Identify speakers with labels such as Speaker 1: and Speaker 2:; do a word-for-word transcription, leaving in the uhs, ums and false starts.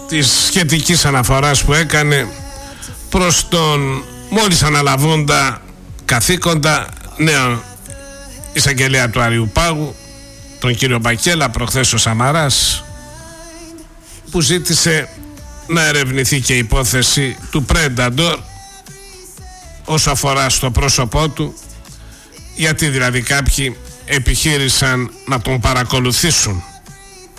Speaker 1: της σχετικής αναφοράς που έκανε προς τον μόλις αναλαβούντα καθήκοντα νέο εισαγγελέα του Αριουπάγου, τον κύριο Μπακέλα, προχθές ο Σαμαράς, που ζήτησε να ερευνηθεί και η υπόθεση του Πρένταντορ όσο αφορά στο πρόσωπό του, γιατί δηλαδή κάποιοι επιχείρησαν να τον παρακολουθήσουν.